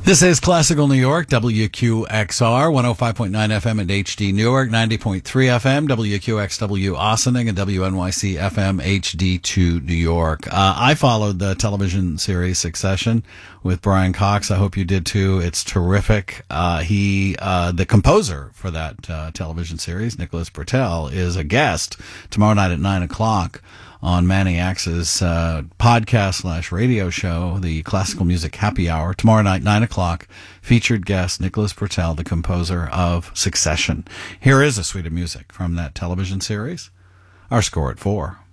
This is Classical New York, WQXR, 105.9 FM at HD Newark, 90.3 FM, WQXW Ossining, and WNYC FM HD2 New York. I followed the television series Succession with Brian Cox. I hope you did too. It's terrific. The composer for that television series, Nicholas Britell, is a guest tomorrow night at 9 o'clock on Manny Axe's podcast/radio show, the Classical Music Happy Hour. Tomorrow night, 9 o'clock, featured guest Nicholas Britell, the composer of Succession. Here is a suite of music from that television series. Our score at 4.